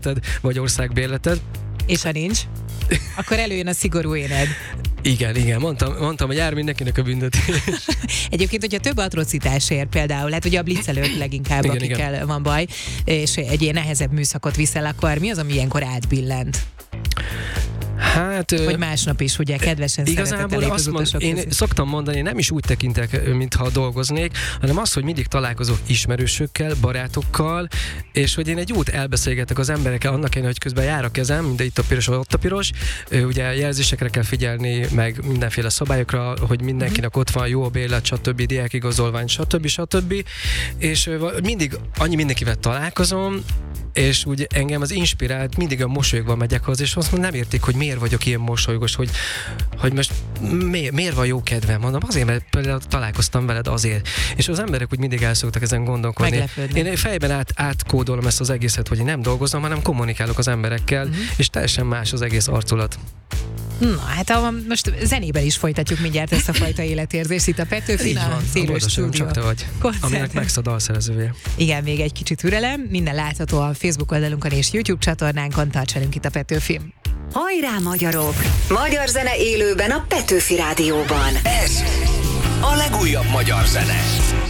vagy országbérleted. És ha nincs, akkor előjön a szigorú éned. Igen, mondtam, hogy jár mindenkinek a büntetés. Egyébként, hogyha több atrocitás ér például, hát ugye a blitz előtt leginkább, akikkel van baj, és egy ilyen nehezebb műszakot viszel, akkor mi az, ami ilyenkor átbillent? Hát, vagy másnap is, ugye, kedvesen igazából én szoktam mondani, nem is úgy tekintek, mintha dolgoznék, hanem az, hogy mindig találkozok ismerősökkel, barátokkal, és hogy én egy út elbeszélgetek az emberekkel, annak ellenére, hogy közben jár a kezem, minden itt a piros, vagy ott a piros, ugye jelzésekre kell figyelni, meg mindenféle szabályokra, hogy mindenkinek ott van jó a bérlet, stb., diákigazolvány, stb. És mindig mindenkivel találkozom, és úgy engem az inspirált, mindig a mosolyogva megyek haza, és azt mondom, nem értik, hogy miért vagyok ilyen mosolygos, hogy most miért van jó kedvem. Mondom, azért, mert például találkoztam veled azért. És az emberek úgy mindig el szoktak ezen gondolkodni. Meglepődni. Én fejben átkódolom ezt az egészet, hogy én nem dolgozom, hanem kommunikálok az emberekkel, és teljesen más az egész arculat. Na, hát most zenében is folytatjuk mindjárt ezt a fajta életérzést. Itt a Petőfin, a Szélős Stúdió. Csak te vagy, aminek megsz a dalszerzője. Igen, még egy kicsit türelem. Minden látható a Facebook oldalunkon és YouTube csatornánkon. Tarts velünk itt a Petőfin. Hajrá, magyarok! Magyar zene élőben a Petőfi Rádióban. Ez a legújabb magyar zene.